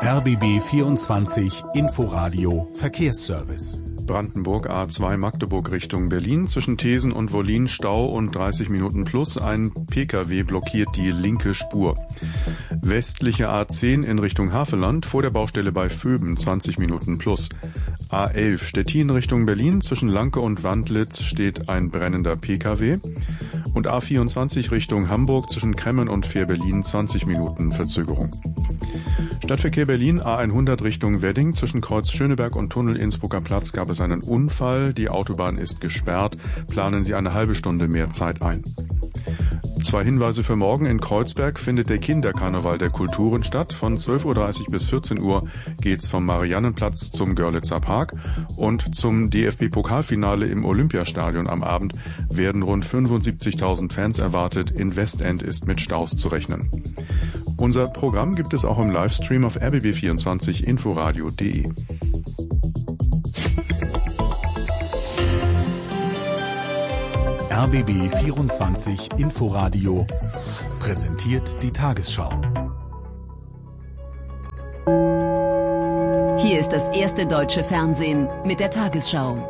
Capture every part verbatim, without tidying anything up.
R B B vierundzwanzig Inforadio Verkehrsservice. Brandenburg A zwei Magdeburg Richtung Berlin. Zwischen Thesen und Wollin Stau und dreißig Minuten plus. Ein Pkw blockiert die linke Spur. Westliche A zehn in Richtung Havelland vor der Baustelle bei Vöben zwanzig Minuten plus. A elf Stettin Richtung Berlin. Zwischen Lanke und Wandlitz steht ein brennender Pkw. Und A vierundzwanzig Richtung Hamburg zwischen Kremmen und Fähr-Berlin zwanzig Minuten Verzögerung. Stadtverkehr Berlin A hundert Richtung Wedding. Zwischen Kreuz Schöneberg und Tunnel Innsbrucker Platz gab es einen Unfall. Die Autobahn ist gesperrt. Planen Sie eine halbe Stunde mehr Zeit ein. Zwei Hinweise für morgen. In Kreuzberg findet der Kinderkarneval der Kulturen statt. Von zwölf Uhr dreißig bis vierzehn Uhr geht's vom Mariannenplatz zum Görlitzer Park. Und zum D F B-Pokalfinale im Olympiastadion am Abend werden rund fünfundsiebzigtausend Fans erwartet. In Westend ist mit Staus zu rechnen. Unser Programm gibt es auch im Livestream auf r b b vierundzwanzig inforadio punkt de. R B B vierundzwanzig Inforadio präsentiert die Tagesschau. Hier ist das erste deutsche Fernsehen mit der Tagesschau.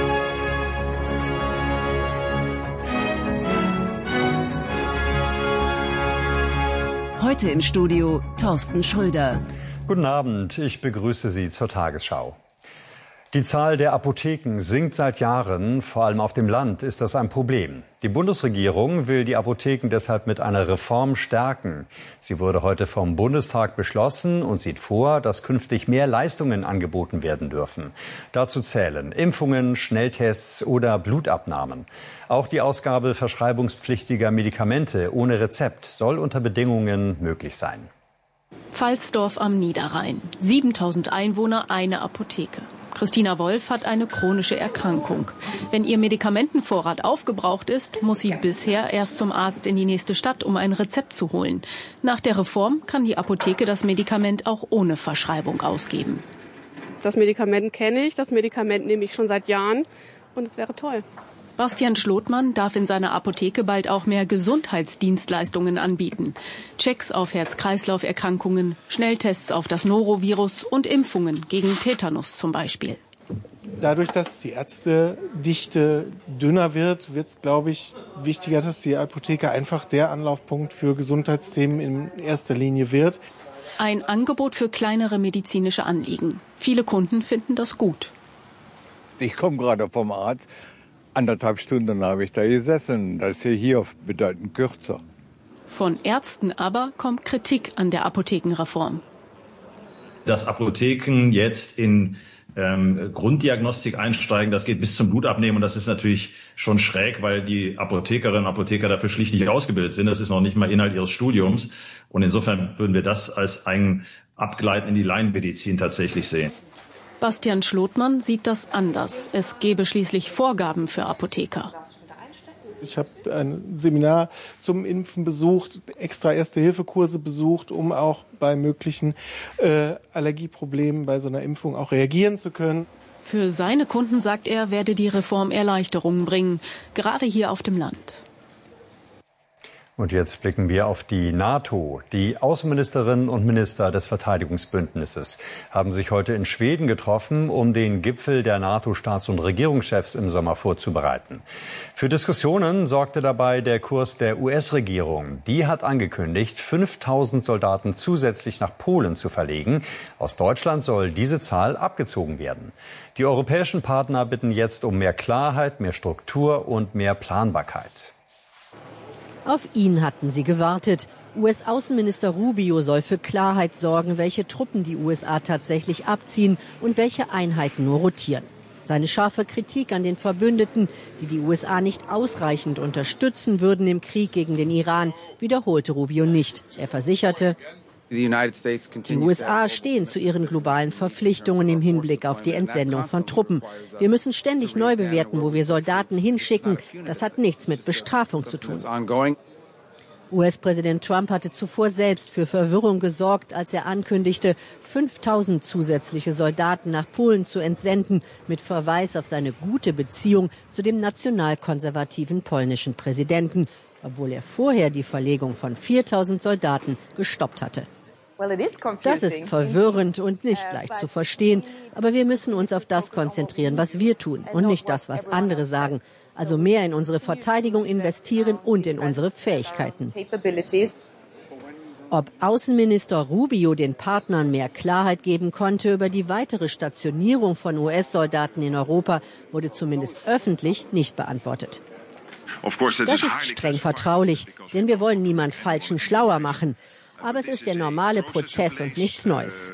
Heute im Studio Thorsten Schröder. Guten Abend, ich begrüße Sie zur Tagesschau. Die Zahl der Apotheken sinkt seit Jahren, vor allem auf dem Land ist das ein Problem. Die Bundesregierung will die Apotheken deshalb mit einer Reform stärken. Sie wurde heute vom Bundestag beschlossen und sieht vor, dass künftig mehr Leistungen angeboten werden dürfen. Dazu zählen Impfungen, Schnelltests oder Blutabnahmen. Auch die Ausgabe verschreibungspflichtiger Medikamente ohne Rezept soll unter Bedingungen möglich sein. Pfalzdorf am Niederrhein. siebentausend Einwohner, eine Apotheke. Christina Wolf hat eine chronische Erkrankung. Wenn ihr Medikamentenvorrat aufgebraucht ist, muss sie bisher erst zum Arzt in die nächste Stadt, um ein Rezept zu holen. Nach der Reform kann die Apotheke das Medikament auch ohne Verschreibung ausgeben. Das Medikament kenne ich, das Medikament nehme ich schon seit Jahren und es wäre toll. Bastian Schlotmann darf in seiner Apotheke bald auch mehr Gesundheitsdienstleistungen anbieten. Checks auf Herz-Kreislauf-Erkrankungen, Schnelltests auf das Norovirus und Impfungen gegen Tetanus zum Beispiel. Dadurch, dass die Ärztedichte dünner wird, wird es, glaube ich, wichtiger, dass die Apotheke einfach der Anlaufpunkt für Gesundheitsthemen in erster Linie wird. Ein Angebot für kleinere medizinische Anliegen. Viele Kunden finden das gut. Ich komme gerade vom Arzt. Anderthalb Stunden habe ich da gesessen. Das ist ja hier bedeutend kürzer. Von Ärzten aber kommt Kritik an der Apothekenreform. Dass Apotheken jetzt in ähm, Grunddiagnostik einsteigen, das geht bis zum Blutabnehmen. Und das ist natürlich schon schräg, weil die Apothekerinnen und Apotheker dafür schlicht nicht ausgebildet sind. Das ist noch nicht mal Inhalt ihres Studiums. Und insofern würden wir das als ein Abgleiten in die Laienmedizin tatsächlich sehen. Bastian Schlotmann sieht das anders. Es gebe schließlich Vorgaben für Apotheker. Ich habe ein Seminar zum Impfen besucht, extra Erste-Hilfe-Kurse besucht, um auch bei möglichen äh, Allergieproblemen bei so einer Impfung auch reagieren zu können. Für seine Kunden, sagt er, werde die Reform Erleichterungen bringen, gerade hier auf dem Land. Und jetzt blicken wir auf die NATO. Die Außenministerinnen und Minister des Verteidigungsbündnisses haben sich heute in Schweden getroffen, um den Gipfel der NATO-Staats- und Regierungschefs im Sommer vorzubereiten. Für Diskussionen sorgte dabei der Kurs der U S-Regierung. Die hat angekündigt, fünftausend Soldaten zusätzlich nach Polen zu verlegen. Aus Deutschland soll diese Zahl abgezogen werden. Die europäischen Partner bitten jetzt um mehr Klarheit, mehr Struktur und mehr Planbarkeit. Auf ihn hatten sie gewartet. U S-Außenminister Rubio soll für Klarheit sorgen, welche Truppen die U S A tatsächlich abziehen und welche Einheiten nur rotieren. Seine scharfe Kritik an den Verbündeten, die die U S A nicht ausreichend unterstützen würden im Krieg gegen den Iran, wiederholte Rubio nicht. Er versicherte, die U S A stehen zu ihren globalen Verpflichtungen im Hinblick auf die Entsendung von Truppen. Wir müssen ständig neu bewerten, wo wir Soldaten hinschicken. Das hat nichts mit Bestrafung zu tun. U S-Präsident Trump hatte zuvor selbst für Verwirrung gesorgt, als er ankündigte, fünftausend zusätzliche Soldaten nach Polen zu entsenden, mit Verweis auf seine gute Beziehung zu dem nationalkonservativen polnischen Präsidenten, obwohl er vorher die Verlegung von viertausend Soldaten gestoppt hatte. Das ist verwirrend und nicht leicht zu verstehen. Aber wir müssen uns auf das konzentrieren, was wir tun und nicht das, was andere sagen. Also mehr in unsere Verteidigung investieren und in unsere Fähigkeiten. Ob Außenminister Rubio den Partnern mehr Klarheit geben konnte über die weitere Stationierung von U S-Soldaten in Europa, wurde zumindest öffentlich nicht beantwortet. Das ist streng vertraulich, denn wir wollen niemand Falschen schlauer machen. Aber es ist der normale Prozess und nichts Neues.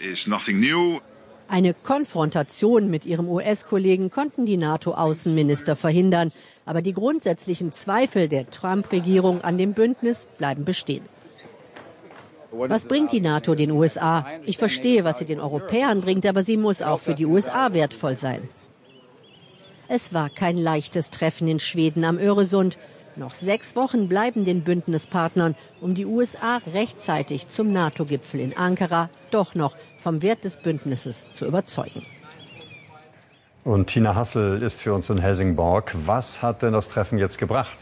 Eine Konfrontation mit ihrem U S-Kollegen konnten die NATO-Außenminister verhindern. Aber die grundsätzlichen Zweifel der Trump-Regierung an dem Bündnis bleiben bestehen. Was bringt die NATO den U S A? Ich verstehe, was sie den Europäern bringt, aber sie muss auch für die U S A wertvoll sein. Es war kein leichtes Treffen in Schweden am Öresund. Noch sechs Wochen bleiben den Bündnispartnern, um die U S A rechtzeitig zum NATO-Gipfel in Ankara doch noch vom Wert des Bündnisses zu überzeugen. Und Tina Hassel ist für uns in Helsingborg. Was hat denn das Treffen jetzt gebracht?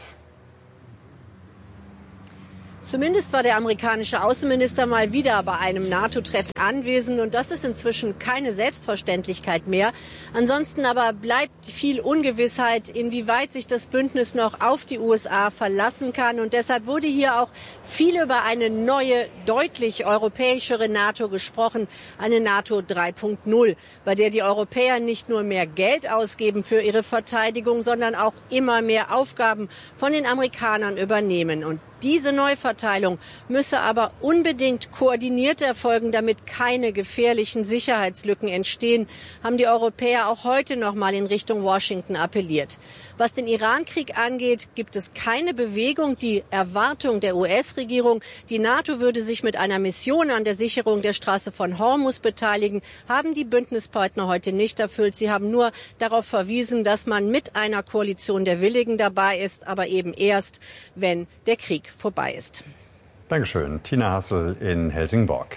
Zumindest war der amerikanische Außenminister mal wieder bei einem NATO-Treffen anwesend und das ist inzwischen keine Selbstverständlichkeit mehr. Ansonsten aber bleibt viel Ungewissheit, inwieweit sich das Bündnis noch auf die U S A verlassen kann und deshalb wurde hier auch viel über eine neue, deutlich europäischere NATO gesprochen, eine NATO drei Punkt null, bei der die Europäer nicht nur mehr Geld ausgeben für ihre Verteidigung, sondern auch immer mehr Aufgaben von den Amerikanern übernehmen. Und diese Neuverteilung müsse aber unbedingt koordiniert erfolgen, damit keine gefährlichen Sicherheitslücken entstehen, haben die Europäer auch heute noch mal in Richtung Washington appelliert. Was den Iran-Krieg angeht, gibt es keine Bewegung. Die Erwartung der U S-Regierung, die NATO würde sich mit einer Mission an der Sicherung der Straße von Hormuz beteiligen, haben die Bündnispartner heute nicht erfüllt. Sie haben nur darauf verwiesen, dass man mit einer Koalition der Willigen dabei ist, aber eben erst, wenn der Krieg vorbei ist. Dankeschön. Tina Hassel in Helsingborg.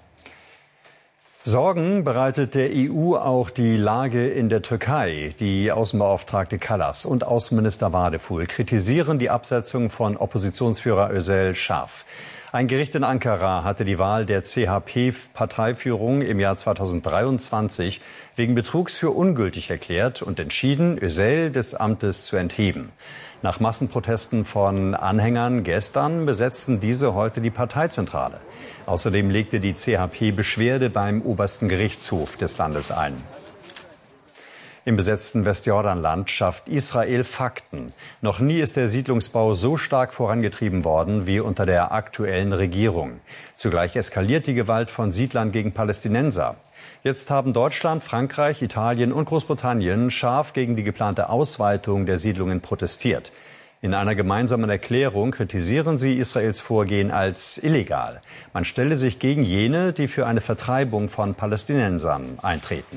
Sorgen bereitet der E U auch die Lage in der Türkei. Die Außenbeauftragte Kallas und Außenminister Vadeful kritisieren die Absetzung von Oppositionsführer Özel scharf. Ein Gericht in Ankara hatte die Wahl der C H P-Parteiführung im Jahr zweitausenddreiundzwanzig wegen Betrugs für ungültig erklärt und entschieden, Özel des Amtes zu entheben. Nach Massenprotesten von Anhängern gestern besetzten diese heute die Parteizentrale. Außerdem legte die C H P Beschwerde beim obersten Gerichtshof des Landes ein. Im besetzten Westjordanland schafft Israel Fakten. Noch nie ist der Siedlungsbau so stark vorangetrieben worden wie unter der aktuellen Regierung. Zugleich eskaliert die Gewalt von Siedlern gegen Palästinenser. Jetzt haben Deutschland, Frankreich, Italien und Großbritannien scharf gegen die geplante Ausweitung der Siedlungen protestiert. In einer gemeinsamen Erklärung kritisieren sie Israels Vorgehen als illegal. Man stelle sich gegen jene, die für eine Vertreibung von Palästinensern eintreten.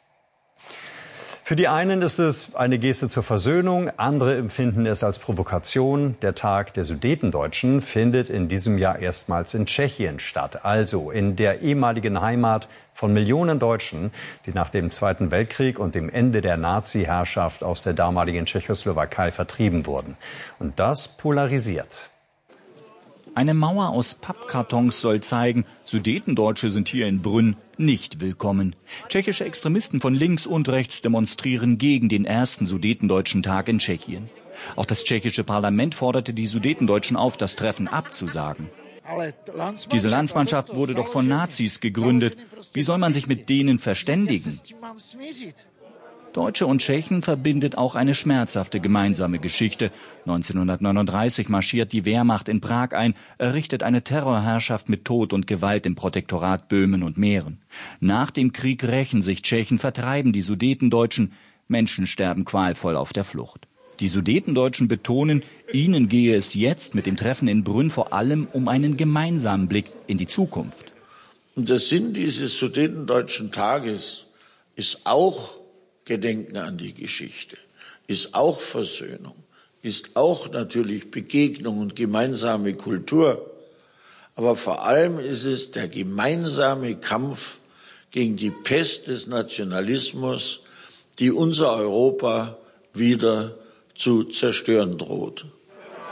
Für die einen ist es eine Geste zur Versöhnung, andere empfinden es als Provokation. Der Tag der Sudetendeutschen findet in diesem Jahr erstmals in Tschechien statt, also in der ehemaligen Heimat von Millionen Deutschen, die nach dem Zweiten Weltkrieg und dem Ende der Nazi-Herrschaft aus der damaligen Tschechoslowakei vertrieben wurden. Und das polarisiert. Eine Mauer aus Pappkartons soll zeigen, Sudetendeutsche sind hier in Brünn nicht willkommen. Tschechische Extremisten von links und rechts demonstrieren gegen den ersten Sudetendeutschen Tag in Tschechien. Auch das tschechische Parlament forderte die Sudetendeutschen auf, das Treffen abzusagen. Diese Landsmannschaft wurde doch von Nazis gegründet. Wie soll man sich mit denen verständigen? Deutsche und Tschechen verbindet auch eine schmerzhafte gemeinsame Geschichte. neunzehnhundertneununddreißig marschiert die Wehrmacht in Prag ein, errichtet eine Terrorherrschaft mit Tod und Gewalt im Protektorat Böhmen und Mähren. Nach dem Krieg rächen sich Tschechen, vertreiben die Sudetendeutschen. Menschen sterben qualvoll auf der Flucht. Die Sudetendeutschen betonen, ihnen gehe es jetzt mit dem Treffen in Brünn vor allem um einen gemeinsamen Blick in die Zukunft. Und der Sinn dieses Sudetendeutschen Tages ist auch Gedenken an die Geschichte, ist auch Versöhnung, ist auch natürlich Begegnung und gemeinsame Kultur. Aber vor allem ist es der gemeinsame Kampf gegen die Pest des Nationalismus, die unser Europa wieder zu zerstören droht.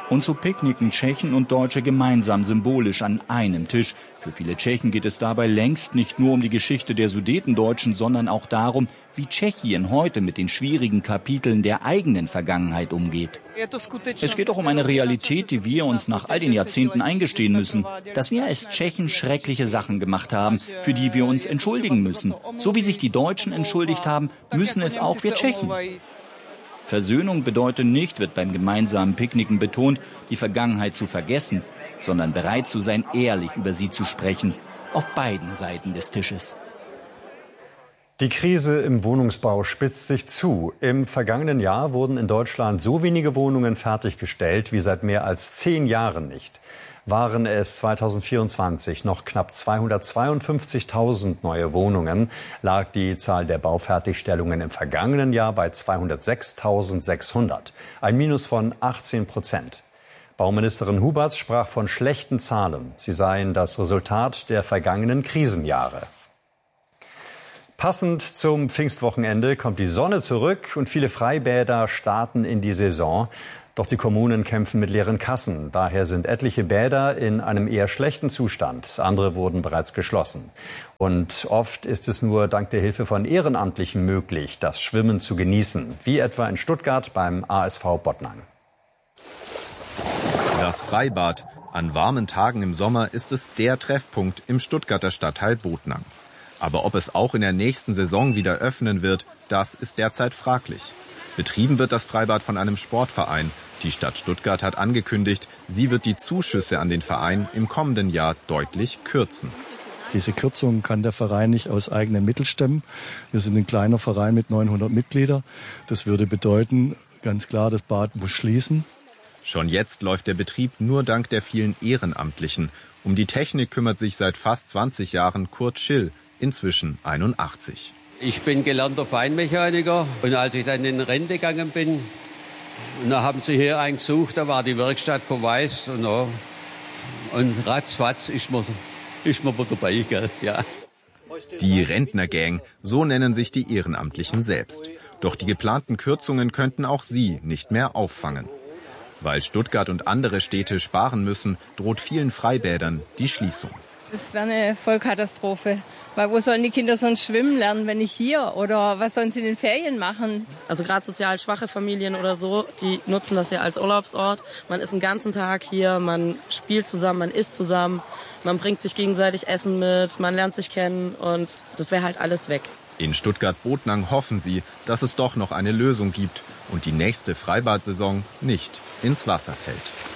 Und so picknicken Tschechen und Deutsche gemeinsam symbolisch an einem Tisch. Für viele Tschechen geht es dabei längst nicht nur um die Geschichte der Sudetendeutschen, sondern auch darum, wie Tschechien heute mit den schwierigen Kapiteln der eigenen Vergangenheit umgeht. Es geht auch um eine Realität, die wir uns nach all den Jahrzehnten eingestehen müssen, dass wir als Tschechen schreckliche Sachen gemacht haben, für die wir uns entschuldigen müssen. So wie sich die Deutschen entschuldigt haben, müssen es auch wir Tschechen. Versöhnung bedeutet nicht, wird beim gemeinsamen Picknicken betont, die Vergangenheit zu vergessen, sondern bereit zu sein, ehrlich über sie zu sprechen, auf beiden Seiten des Tisches. Die Krise im Wohnungsbau spitzt sich zu. Im vergangenen Jahr wurden in Deutschland so wenige Wohnungen fertiggestellt wie seit mehr als zehn Jahren nicht. Waren es zweitausendvierundzwanzig noch knapp zweihundertzweiundfünfzigtausend neue Wohnungen, lag die Zahl der Baufertigstellungen im vergangenen Jahr bei zweihundertsechstausendsechshundert, ein Minus von achtzehn Prozent. Bauministerin Huberts sprach von schlechten Zahlen. Sie seien das Resultat der vergangenen Krisenjahre. Passend zum Pfingstwochenende kommt die Sonne zurück und viele Freibäder starten in die Saison. Doch die Kommunen kämpfen mit leeren Kassen. Daher sind etliche Bäder in einem eher schlechten Zustand. Andere wurden bereits geschlossen. Und oft ist es nur dank der Hilfe von Ehrenamtlichen möglich, das Schwimmen zu genießen. Wie etwa in Stuttgart beim A S V Bottnang. Das Freibad. An warmen Tagen im Sommer ist es der Treffpunkt im Stuttgarter Stadtteil Bottnang. Aber ob es auch in der nächsten Saison wieder öffnen wird, das ist derzeit fraglich. Betrieben wird das Freibad von einem Sportverein. Die Stadt Stuttgart hat angekündigt, sie wird die Zuschüsse an den Verein im kommenden Jahr deutlich kürzen. Diese Kürzung kann der Verein nicht aus eigenen Mitteln stemmen. Wir sind ein kleiner Verein mit neunhundert Mitgliedern. Das würde bedeuten, ganz klar, das Bad muss schließen. Schon jetzt läuft der Betrieb nur dank der vielen Ehrenamtlichen. Um die Technik kümmert sich seit fast zwanzig Jahren Kurt Schill, inzwischen einundachtzig. Ich bin gelernter Feinmechaniker und als ich dann in Rente gegangen bin, und da haben sie hier einen gesucht, da war die Werkstatt verwaist und, ja, und ratzfatz ist man, ist man dabei, gell? Ja. Die Rentnergang, so nennen sich die Ehrenamtlichen selbst. Doch die geplanten Kürzungen könnten auch sie nicht mehr auffangen. Weil Stuttgart und andere Städte sparen müssen, droht vielen Freibädern die Schließung. Das wäre eine Vollkatastrophe. Weil wo sollen die Kinder sonst schwimmen lernen, wenn nicht hier? Oder was sollen sie in den Ferien machen? Also gerade sozial schwache Familien oder so, die nutzen das ja als Urlaubsort. Man ist den ganzen Tag hier, man spielt zusammen, man isst zusammen, man bringt sich gegenseitig Essen mit, man lernt sich kennen und das wäre halt alles weg. In Stuttgart-Bottnang hoffen sie, dass es doch noch eine Lösung gibt und die nächste Freibad-Saison nicht ins Wasser fällt.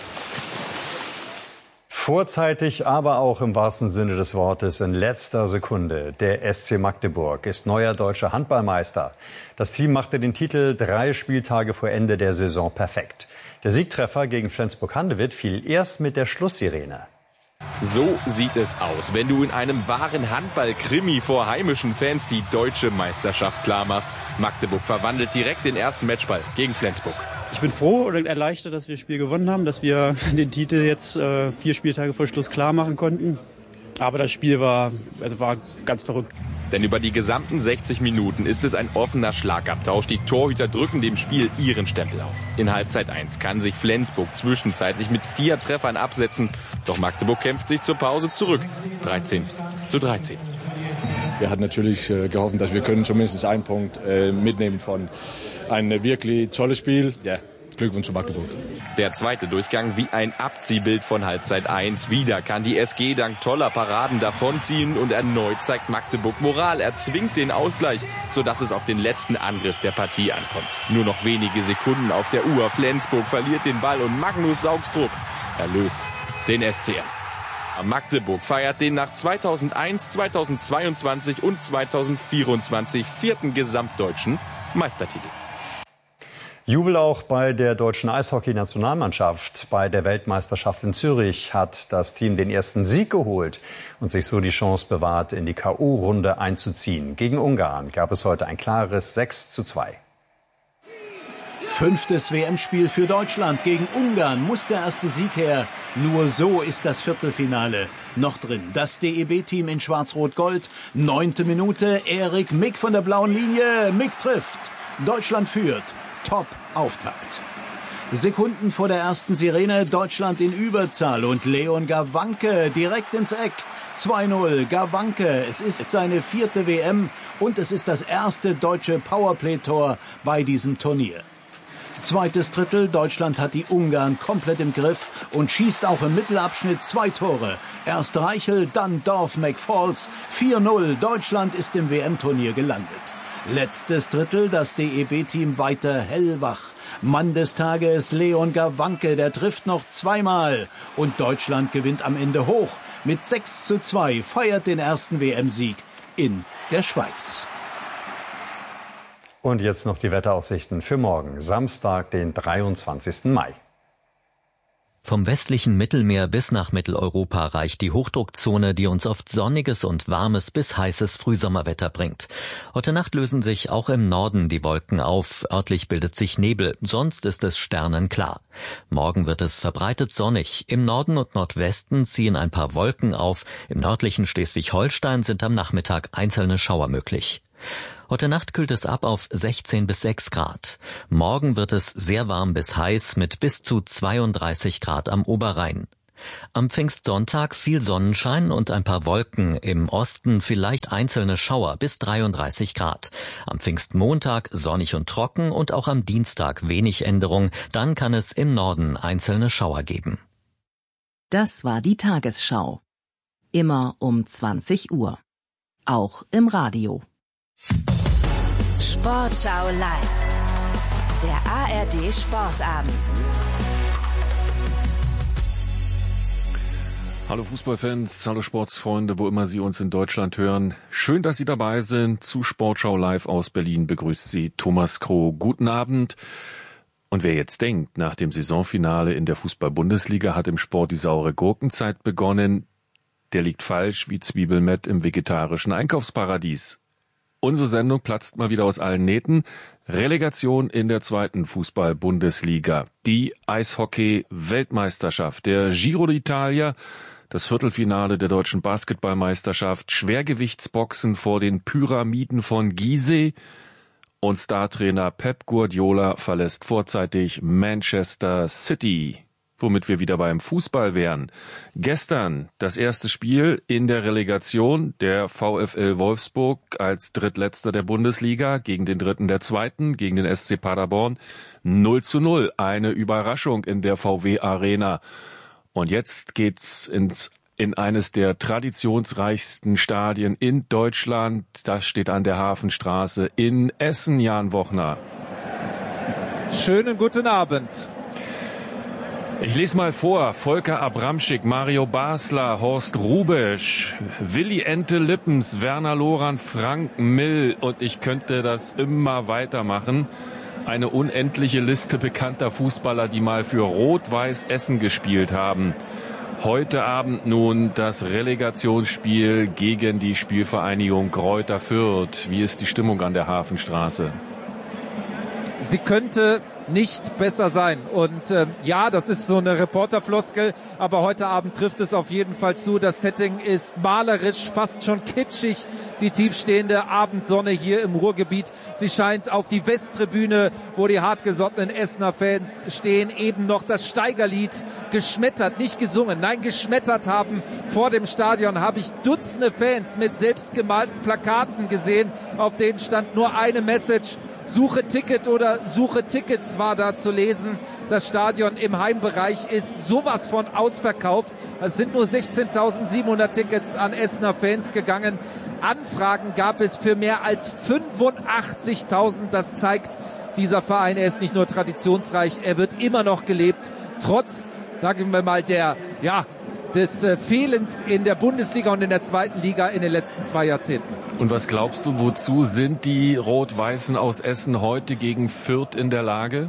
Vorzeitig, aber auch im wahrsten Sinne des Wortes in letzter Sekunde. Der S C Magdeburg ist neuer deutscher Handballmeister. Das Team machte den Titel drei Spieltage vor Ende der Saison perfekt. Der Siegtreffer gegen Flensburg-Handewitt fiel erst mit der Schlusssirene. So sieht es aus, wenn du in einem wahren Handball-Krimi vor heimischen Fans die deutsche Meisterschaft klarmachst. Magdeburg verwandelt direkt den ersten Matchball gegen Flensburg. Ich bin froh und erleichtert, dass wir das Spiel gewonnen haben, dass wir den Titel jetzt äh, vier Spieltage vor Schluss klar machen konnten. Aber das Spiel war, also war ganz verrückt. Denn über die gesamten sechzig Minuten ist es ein offener Schlagabtausch. Die Torhüter drücken dem Spiel ihren Stempel auf. In Halbzeit eins kann sich Flensburg zwischenzeitlich mit vier Treffern absetzen. Doch Magdeburg kämpft sich zur Pause zurück. dreizehn zu dreizehn. Wir hatten natürlich äh, gehofft, dass wir können zumindest einen Punkt äh, mitnehmen von einem wirklich tolles Spiel. Ja, Glückwunsch zu Magdeburg. Der zweite Durchgang wie ein Abziehbild von Halbzeit eins. Wieder kann die S G dank toller Paraden davonziehen und erneut zeigt Magdeburg Moral. Er zwingt den Ausgleich, sodass es auf den letzten Angriff der Partie ankommt. Nur noch wenige Sekunden auf der Uhr. Flensburg verliert den Ball und Magnus Saugstrup erlöst den S C R. Magdeburg feiert den nach zweitausendeins, zweitausendzweiundzwanzig und zweitausendvierundzwanzig vierten gesamtdeutschen Meistertitel. Jubel auch bei der deutschen Eishockey-Nationalmannschaft. Bei der Weltmeisterschaft in Zürich hat das Team den ersten Sieg geholt und sich so die Chance bewahrt, in die K O-Runde einzuziehen. Gegen Ungarn gab es heute ein klares sechs zu zwei. Fünftes W M-Spiel für Deutschland. Gegen Ungarn muss der erste Sieg her. Nur so ist das Viertelfinale noch drin. Das D E B-Team in Schwarz-Rot-Gold. Neunte Minute. Erik Mick von der blauen Linie. Mick trifft. Deutschland führt. Top-Auftakt. Sekunden vor der ersten Sirene, Deutschland in Überzahl und Leon Gawanke direkt ins Eck. zwei null, Gawanke, es ist seine vierte W M und es ist das erste deutsche Powerplay-Tor bei diesem Turnier. Zweites Drittel, Deutschland hat die Ungarn komplett im Griff und schießt auch im Mittelabschnitt zwei Tore. Erst Reichel, dann Dorf-McFalls. vier null, Deutschland ist im W M-Turnier gelandet. Letztes Drittel, das D E B-Team weiter hellwach. Mann des Tages Leon Gawanke, der trifft noch zweimal. Und Deutschland gewinnt am Ende hoch. Mit sechs zu zwei feiert den ersten W M-Sieg in der Schweiz. Und jetzt noch die Wetteraussichten für morgen, Samstag, den dreiundzwanzigsten Mai. Vom westlichen Mittelmeer bis nach Mitteleuropa reicht die Hochdruckzone, die uns oft sonniges und warmes bis heißes Frühsommerwetter bringt. Heute Nacht lösen sich auch im Norden die Wolken auf. Örtlich bildet sich Nebel, sonst ist es sternenklar. Morgen wird es verbreitet sonnig. Im Norden und Nordwesten ziehen ein paar Wolken auf. Im nördlichen Schleswig-Holstein sind am Nachmittag einzelne Schauer möglich. Heute Nacht kühlt es ab auf sechzehn bis sechs Grad. Morgen wird es sehr warm bis heiß mit bis zu zweiunddreißig Grad am Oberrhein. Am Pfingstsonntag viel Sonnenschein und ein paar Wolken, im Osten vielleicht einzelne Schauer bis dreiunddreißig Grad. Am Pfingstmontag sonnig und trocken und auch am Dienstag wenig Änderung, dann kann es im Norden einzelne Schauer geben. Das war die Tagesschau. Immer um zwanzig Uhr. Auch im Radio. Sportschau live. Der A R D Sportabend. Hallo Fußballfans, hallo Sportsfreunde, wo immer Sie uns in Deutschland hören. Schön, dass Sie dabei sind. Zu Sportschau live aus Berlin begrüßt Sie Thomas Kroh. Guten Abend. Und wer jetzt denkt, nach dem Saisonfinale in der Fußball-Bundesliga hat im Sport die saure Gurkenzeit begonnen, der liegt falsch wie Zwiebelmett im vegetarischen Einkaufsparadies. Unsere Sendung platzt mal wieder aus allen Nähten. Relegation in der zweiten Fußball-Bundesliga. Die Eishockey-Weltmeisterschaft, der Giro d'Italia, das Viertelfinale der deutschen Basketballmeisterschaft, Schwergewichtsboxen vor den Pyramiden von Gizeh und Startrainer Pep Guardiola verlässt vorzeitig Manchester City. Womit wir wieder beim Fußball wären. Gestern das erste Spiel in der Relegation, der VfL Wolfsburg als Drittletzter der Bundesliga gegen den Dritten der Zweiten, gegen den S C Paderborn. null zu null, eine Überraschung in der V W Arena. Und jetzt geht's ins in eines der traditionsreichsten Stadien in Deutschland. Das steht an der Hafenstraße in Essen, Jan Wochner. Schönen guten Abend. Ich lese mal vor. Volker Abramschick, Mario Basler, Horst Rubesch, Willi Ente Lippens, Werner Loran, Frank Mill und ich könnte das immer weitermachen. Eine unendliche Liste bekannter Fußballer, die mal für Rot-Weiß Essen gespielt haben. Heute Abend nun das Relegationsspiel gegen die Spielvereinigung Greuther Fürth. Wie ist die Stimmung an der Hafenstraße? Sie könnte nicht besser sein. Und äh, ja, das ist so eine Reporterfloskel, aber heute Abend trifft es auf jeden Fall zu. Das Setting ist malerisch, fast schon kitschig. Die tiefstehende Abendsonne hier im Ruhrgebiet. Sie scheint auf die Westtribüne, wo die hartgesottenen Essener Fans stehen, eben noch das Steigerlied geschmettert, nicht gesungen, nein, geschmettert haben. Vor dem Stadion habe ich Dutzende Fans mit selbstgemalten Plakaten gesehen, auf denen stand nur eine Message: Suche Ticket oder Suche Tickets war da zu lesen. Das Stadion im Heimbereich ist sowas von ausverkauft. Es sind nur sechzehntausendsiebenhundert Tickets an Essener Fans gegangen. Anfragen gab es für mehr als fünfundachtzigtausend. Das zeigt, dieser Verein, er ist nicht nur traditionsreich, er wird immer noch gelebt. Trotz, sagen wir mal, der, ja, des äh, Fehlens in der Bundesliga und in der zweiten Liga in den letzten zwei Jahrzehnten. Und was glaubst du, wozu sind die Rot-Weißen aus Essen heute gegen Fürth in der Lage?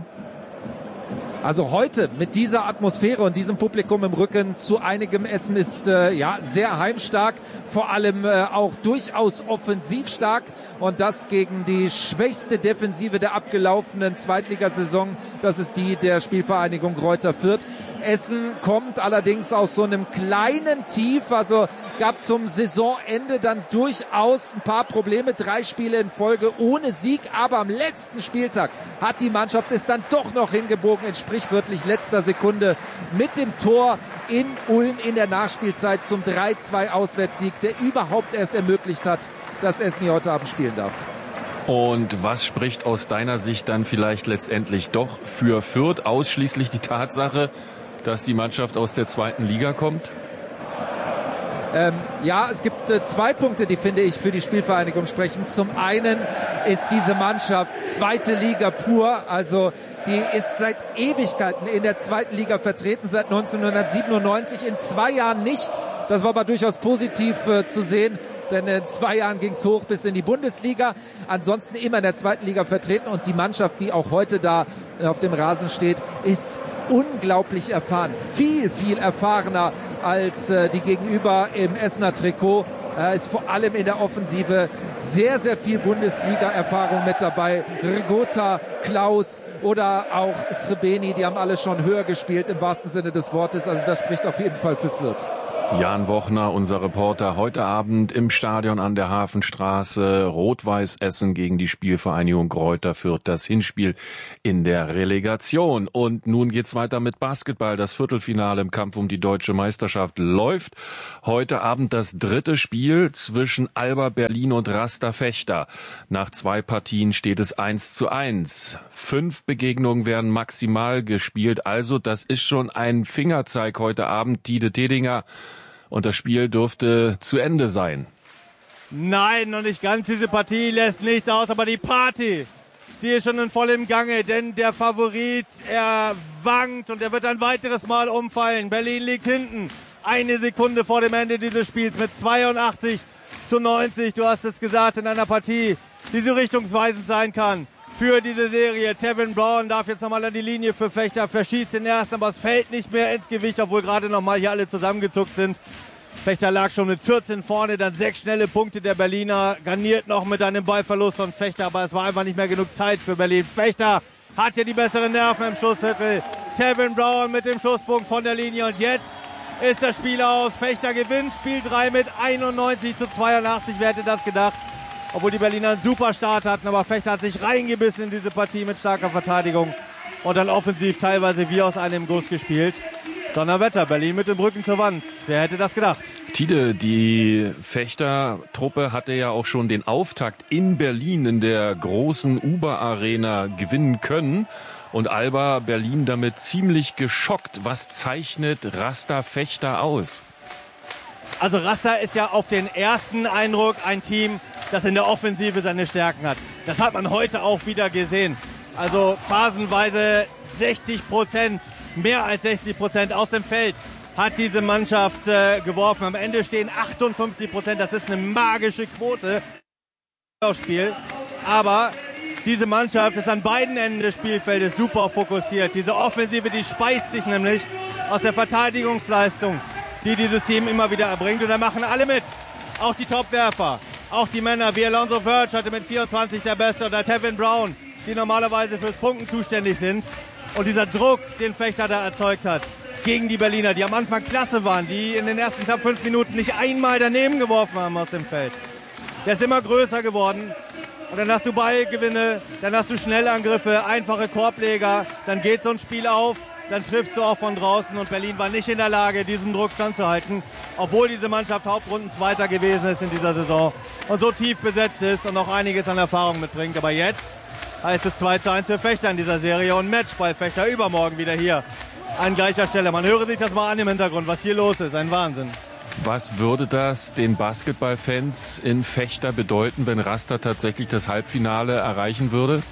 Also heute mit dieser Atmosphäre und diesem Publikum im Rücken zu einigem Essen ist äh, ja sehr heimstark, vor allem äh, auch durchaus offensiv stark und das gegen die schwächste Defensive der abgelaufenen Zweitligasaison. Das ist die der Spielvereinigung Greuther Fürth. Essen kommt allerdings aus so einem kleinen Tief, also gab zum Saisonende dann durchaus ein paar Probleme. Drei Spiele in Folge ohne Sieg, aber am letzten Spieltag hat die Mannschaft es dann doch noch hingebogen, in sprichwörtlich letzter Sekunde mit dem Tor in Ulm in der Nachspielzeit zum drei zwei Auswärtssieg, der überhaupt erst ermöglicht hat, dass Essen hier heute Abend spielen darf. Und was spricht aus deiner Sicht dann vielleicht letztendlich doch für Fürth? Ausschließlich die Tatsache, dass die Mannschaft aus der zweiten Liga kommt? Ähm, ja, es gibt äh, zwei Punkte, die, finde ich, für die Spielvereinigung sprechen. Zum einen ist diese Mannschaft zweite Liga pur, also die ist seit Ewigkeiten in der zweiten Liga vertreten, seit neunzehnhundertsiebenundneunzig, in zwei Jahren nicht. Das war aber durchaus positiv äh, zu sehen, denn in zwei Jahren ging es hoch bis in die Bundesliga. Ansonsten immer in der zweiten Liga vertreten und die Mannschaft, die auch heute da äh, auf dem Rasen steht, ist unglaublich erfahren. Viel, viel erfahrener als äh, die Gegenüber im Essener Trikot. Äh, ist vor allem in der Offensive sehr, sehr viel Bundesliga-Erfahrung mit dabei. Rigota, Klaus oder auch Srebeni, die haben alle schon höher gespielt im wahrsten Sinne des Wortes. Also das spricht auf jeden Fall für Fürth. Jan Wochner, unser Reporter, heute Abend im Stadion an der Hafenstraße. Rot-Weiß Essen gegen die Spielvereinigung Greuther Fürth, das Hinspiel in der Relegation. Und nun geht's weiter mit Basketball. Das Viertelfinale im Kampf um die deutsche Meisterschaft läuft. Heute Abend das dritte Spiel zwischen Alba Berlin und Rasta Vechta. Nach zwei Partien steht es eins zu eins. Fünf Begegnungen werden maximal gespielt. Also das ist schon ein Fingerzeig heute Abend. Tide Tedinger. Und das Spiel dürfte zu Ende sein. Nein, noch nicht ganz. Diese Partie lässt nichts aus, aber die Party, die ist schon in vollem Gange, denn der Favorit, er wankt und er wird ein weiteres Mal umfallen. Berlin liegt hinten, eine Sekunde vor dem Ende dieses Spiels mit zweiundachtzig zu neunzig. Du hast es gesagt, in einer Partie, die so richtungsweisend sein kann für diese Serie. Tevin Brown darf jetzt nochmal an die Linie für Vechta, verschießt den ersten, aber es fällt nicht mehr ins Gewicht, obwohl gerade nochmal hier alle zusammengezuckt sind. Vechta lag schon mit vierzehn vorne, dann sechs schnelle Punkte der Berliner, garniert noch mit einem Ballverlust von Vechta, aber es war einfach nicht mehr genug Zeit für Berlin. Vechta hat hier die besseren Nerven im Schlussviertel. Tevin Brown mit dem Schlusspunkt von der Linie und jetzt ist das Spiel aus. Vechta gewinnt Spiel drei mit einundneunzig zu zweiundachtzig, wer hätte das gedacht? Obwohl die Berliner einen super Start hatten, aber Vechta hat sich reingebissen in diese Partie mit starker Verteidigung und dann offensiv teilweise wie aus einem Guss gespielt. Donnerwetter, Berlin mit dem Rücken zur Wand. Wer hätte das gedacht? Tide, die Vechta-Truppe hatte ja auch schon den Auftakt in Berlin in der großen Uber-Arena gewinnen können. Und Alba Berlin damit ziemlich geschockt. Was zeichnet Rasta Vechta aus? Also Rasta ist ja auf den ersten Eindruck ein Team, das in der Offensive seine Stärken hat. Das hat man heute auch wieder gesehen. Also phasenweise sechzig Prozent, mehr als sechzig Prozent aus dem Feld hat diese Mannschaft äh, geworfen. Am Ende stehen achtundfünfzig Prozent, das ist eine magische Quote aufs Spiel. Aber diese Mannschaft ist an beiden Enden des Spielfeldes super fokussiert. Diese Offensive, die speist sich nämlich aus der Verteidigungsleistung, die dieses Team immer wieder erbringt. Und da machen alle mit, auch die Topwerfer, auch die Männer wie Alonso Verge heute mit vierundzwanzig der Beste oder Tevin Brown, die normalerweise fürs Punkten zuständig sind. Und dieser Druck, den Vechta da erzeugt hat gegen die Berliner, die am Anfang klasse waren, die in den ersten knapp fünf Minuten nicht einmal daneben geworfen haben aus dem Feld, der ist immer größer geworden. Und dann hast du Ballgewinne, dann hast du Schnellangriffe, einfache Korbleger, dann geht so ein Spiel auf, dann triffst du auch von draußen und Berlin war nicht in der Lage, diesem Druck standzuhalten, obwohl diese Mannschaft Hauptrundenzweiter gewesen ist in dieser Saison und so tief besetzt ist und noch einiges an Erfahrung mitbringt. Aber jetzt heißt es zwei zu eins für Vechta in dieser Serie und Matchball Vechta übermorgen wieder hier an gleicher Stelle. Man höre sich das mal an im Hintergrund, was hier los ist, ein Wahnsinn. Was würde das den Basketballfans in Vechta bedeuten, wenn Rasta tatsächlich das Halbfinale erreichen würde?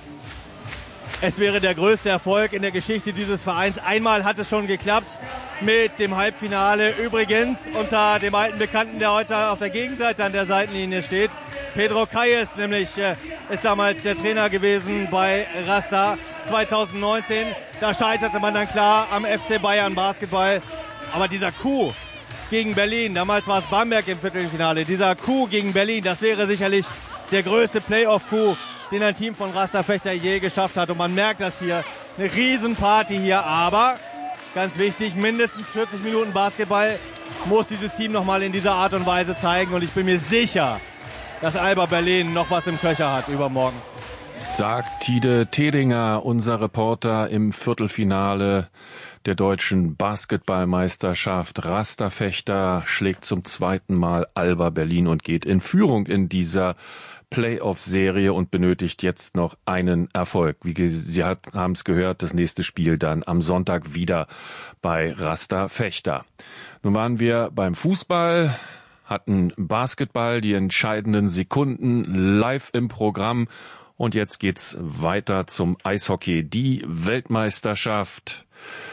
Es wäre der größte Erfolg in der Geschichte dieses Vereins. Einmal hat es schon geklappt mit dem Halbfinale. Übrigens unter dem alten Bekannten, der heute auf der Gegenseite an der Seitenlinie steht. Pedro Calles nämlich äh, ist damals der Trainer gewesen bei Rasta zweitausendneunzehn. Da scheiterte man dann klar am F C Bayern Basketball. Aber dieser Coup gegen Berlin, damals war es Bamberg im Viertelfinale, dieser Coup gegen Berlin, das wäre sicherlich der größte Playoff-Coup, den ein Team von Rasta Vechta je geschafft hat. Und man merkt das hier, eine Riesenparty hier, aber ganz wichtig, mindestens vierzig Minuten Basketball muss dieses Team nochmal in dieser Art und Weise zeigen. Und ich bin mir sicher, dass Alba Berlin noch was im Köcher hat übermorgen. Sagt Tide Thedinger, unser Reporter im Viertelfinale der deutschen Basketballmeisterschaft. Rasterfechter schlägt zum zweiten Mal Alba Berlin und geht in Führung in dieser Playoff-Serie und benötigt jetzt noch einen Erfolg. Wie Sie haben es gehört, das nächste Spiel dann am Sonntag wieder bei Rasterfechter. Nun waren wir beim Fußball, hatten Basketball, die entscheidenden Sekunden live im Programm. Und jetzt geht's weiter zum Eishockey. Die Weltmeisterschaft.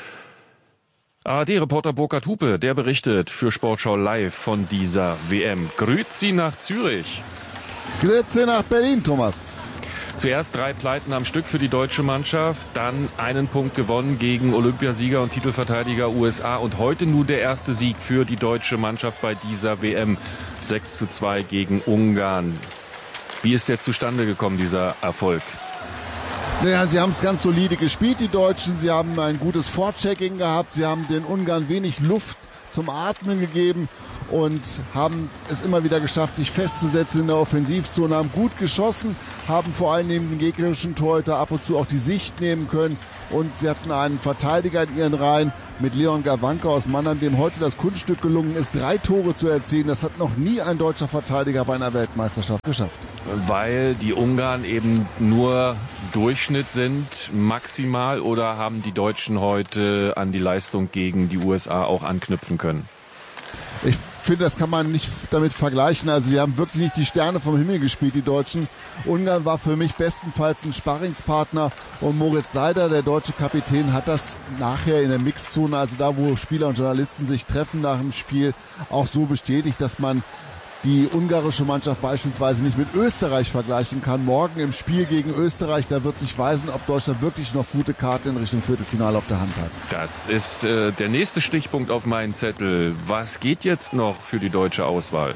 A R D-Reporter Burkhard Hupe, der berichtet für Sportschau Live von dieser W M. Grüezi nach Zürich. Grüezi nach Berlin, Thomas. Zuerst drei Pleiten am Stück für die deutsche Mannschaft, dann einen Punkt gewonnen gegen Olympiasieger und Titelverteidiger U S A und heute nun der erste Sieg für die deutsche Mannschaft bei dieser W M. sechs zu zwei gegen Ungarn. Wie ist der zustande gekommen, dieser Erfolg? Naja, sie haben es ganz solide gespielt, die Deutschen. Sie haben ein gutes Vorchecking gehabt. Sie haben den Ungarn wenig Luft zum Atmen gegeben und haben es immer wieder geschafft, sich festzusetzen in der Offensivzone, haben gut geschossen, haben vor allem neben den gegnerischen Torhüter ab und zu auch die Sicht nehmen können und sie hatten einen Verteidiger in ihren Reihen mit Leon Gawanke aus Mannheim, dem heute das Kunststück gelungen ist, drei Tore zu erzielen. Das hat noch nie ein deutscher Verteidiger bei einer Weltmeisterschaft geschafft. Weil die Ungarn eben nur Durchschnitt sind, maximal, oder haben die Deutschen heute an die Leistung gegen die U S A auch anknüpfen können? Ich finde, das kann man nicht damit vergleichen. Also die haben wirklich nicht die Sterne vom Himmel gespielt, die Deutschen. Ungarn war für mich bestenfalls ein Sparringspartner und Moritz Seider, der deutsche Kapitän, hat das nachher in der Mixzone, also da, wo Spieler und Journalisten sich treffen nach dem Spiel, auch so bestätigt, dass man die ungarische Mannschaft beispielsweise nicht mit Österreich vergleichen kann. Morgen im Spiel gegen Österreich, da wird sich weisen, ob Deutschland wirklich noch gute Karten in Richtung Viertelfinale auf der Hand hat. Das ist äh, der nächste Stichpunkt auf meinen Zettel. Was geht jetzt noch für die deutsche Auswahl?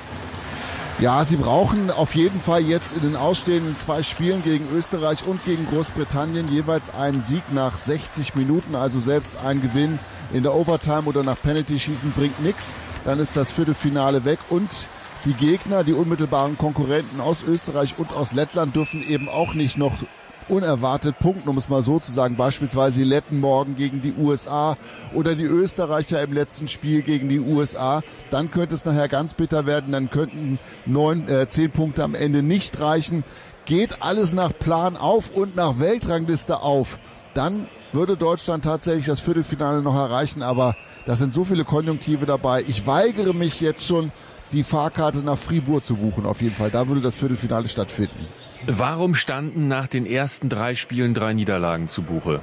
Ja, sie brauchen auf jeden Fall jetzt in den ausstehenden zwei Spielen gegen Österreich und gegen Großbritannien jeweils einen Sieg nach sechzig Minuten. Also selbst ein Gewinn in der Overtime oder nach Penalty-Schießen bringt nichts. Dann ist das Viertelfinale weg und die Gegner, die unmittelbaren Konkurrenten aus Österreich und aus Lettland dürfen eben auch nicht noch unerwartet punkten, um es mal so zu sagen. Beispielsweise die Letten morgen gegen die U S A oder die Österreicher im letzten Spiel gegen die U S A. Dann könnte es nachher ganz bitter werden. Dann könnten neun, äh, zehn Punkte am Ende nicht reichen. Geht alles nach Plan auf und nach Weltrangliste auf, dann würde Deutschland tatsächlich das Viertelfinale noch erreichen. Aber da sind so viele Konjunktive dabei. Ich weigere mich jetzt schon, die Fahrkarte nach Fribourg zu buchen. Auf jeden Fall, da würde das Viertelfinale stattfinden. Warum standen nach den ersten drei Spielen drei Niederlagen zu Buche?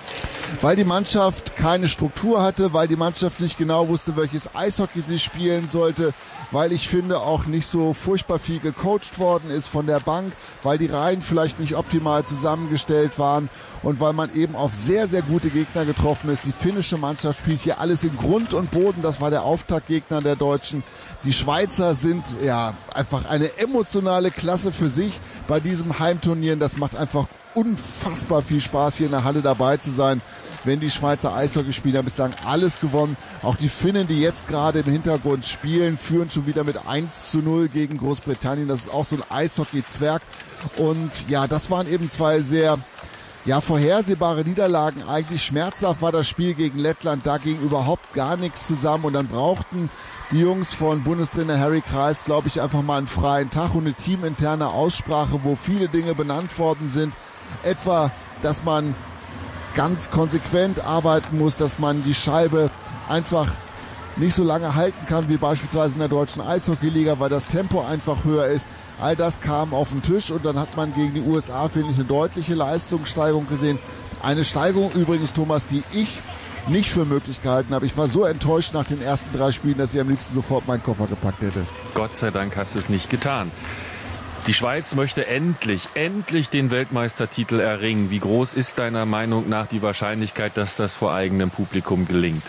Weil die Mannschaft keine Struktur hatte, weil die Mannschaft nicht genau wusste, welches Eishockey sie spielen sollte, weil ich finde auch nicht so furchtbar viel gecoacht worden ist von der Bank, weil die Reihen vielleicht nicht optimal zusammengestellt waren und weil man eben auf sehr, sehr gute Gegner getroffen ist. Die finnische Mannschaft spielt hier alles in Grund und Boden, das war der Auftaktgegner der Deutschen. Die Schweizer sind ja einfach eine emotionale Klasse für sich bei diesem Heimturnier. Das macht einfach unfassbar viel Spaß, hier in der Halle dabei zu sein, wenn die Schweizer Eishockeyspieler haben bislang alles gewonnen. Auch die Finnen, die jetzt gerade im Hintergrund spielen, führen schon wieder mit eins zu null gegen Großbritannien. Das ist auch so ein Eishockey-Zwerg. Und ja, das waren eben zwei sehr ja, vorhersehbare Niederlagen. Eigentlich schmerzhaft war das Spiel gegen Lettland. Da ging überhaupt gar nichts zusammen. Und dann brauchten die Jungs von Bundestrainer Harry Kreis, glaube ich, einfach mal einen freien Tag und eine teaminterne Aussprache, wo viele Dinge benannt worden sind. Etwa, dass man ganz konsequent arbeiten muss, dass man die Scheibe einfach nicht so lange halten kann wie beispielsweise in der deutschen Eishockeyliga, weil das Tempo einfach höher ist. All das kam auf den Tisch und dann hat man gegen die U S A, finde ich, eine deutliche Leistungssteigerung gesehen. Eine Steigerung übrigens, Thomas, die ich nicht für möglich gehalten habe. Ich war so enttäuscht nach den ersten drei Spielen, dass ich am liebsten sofort meinen Koffer gepackt hätte. Gott sei Dank hast du es nicht getan. Die Schweiz möchte endlich, endlich den Weltmeistertitel erringen. Wie groß ist deiner Meinung nach die Wahrscheinlichkeit, dass das vor eigenem Publikum gelingt?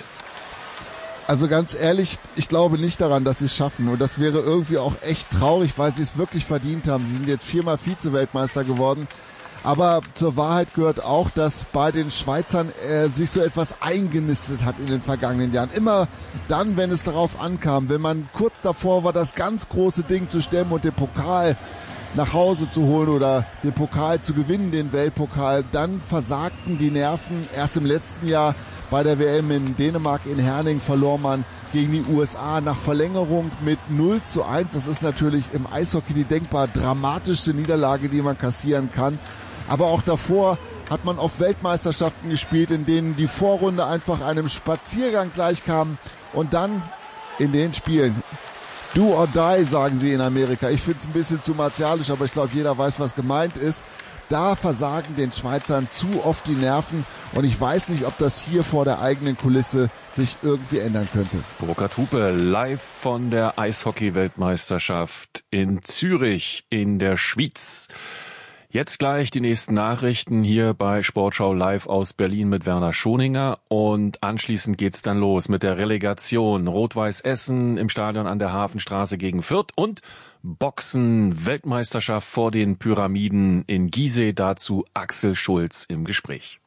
Also ganz ehrlich, ich glaube nicht daran, dass sie es schaffen. Und das wäre irgendwie auch echt traurig, weil sie es wirklich verdient haben. Sie sind jetzt viermal Vize-Weltmeister geworden. Aber zur Wahrheit gehört auch, dass bei den Schweizern äh, sich so etwas eingenistet hat in den vergangenen Jahren. Immer dann, wenn es darauf ankam, wenn man kurz davor war, das ganz große Ding zu stemmen und den Pokal nach Hause zu holen oder den Pokal zu gewinnen, den Weltpokal, dann versagten die Nerven. Erst im letzten Jahr bei der W M in Dänemark in Herning verlor man gegen die U S A nach Verlängerung mit null zu eins. Das ist natürlich im Eishockey die denkbar dramatischste Niederlage, die man kassieren kann. Aber auch davor hat man auf Weltmeisterschaften gespielt, in denen die Vorrunde einfach einem Spaziergang gleichkam. Und dann in den Spielen, do or die, sagen sie in Amerika. Ich finde es ein bisschen zu martialisch, aber ich glaube, jeder weiß, was gemeint ist. Da versagen den Schweizern zu oft die Nerven. Und ich weiß nicht, ob das hier vor der eigenen Kulisse sich irgendwie ändern könnte. Burkhard Hupe live von der Eishockey-Weltmeisterschaft in Zürich in der Schweiz. Jetzt gleich die nächsten Nachrichten hier bei Sportschau live aus Berlin mit Werner Schoninger und anschließend geht's dann los mit der Relegation Rot-Weiß Essen im Stadion an der Hafenstraße gegen Fürth und Boxen Weltmeisterschaft vor den Pyramiden in Gizeh, dazu Axel Schulz im Gespräch.